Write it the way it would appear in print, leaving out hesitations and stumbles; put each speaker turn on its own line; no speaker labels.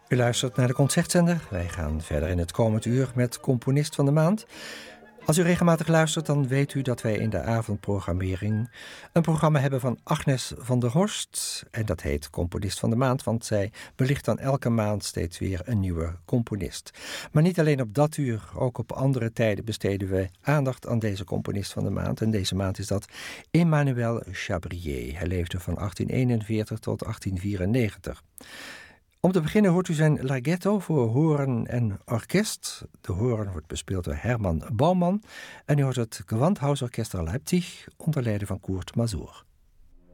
U luistert naar de Concertzender. Wij gaan verder in het komend uur met Componist van de Maand. Als u regelmatig luistert, dan weet u dat wij in de avondprogrammering een programma hebben van Agnes van der Horst. En dat heet Componist van de Maand, want zij belicht dan elke maand steeds weer een nieuwe componist. Maar niet alleen op dat uur, ook op andere tijden besteden we aandacht aan deze componist van de maand. En deze maand is dat Emmanuel Chabrier. Hij leefde van 1841 tot 1894. Om te beginnen hoort u zijn Larghetto voor hoorn en orkest. De hoorn wordt bespeeld door Hermann Baumann. En u hoort het Gewandhausorchester Leipzig onder leiding van Kurt Masur.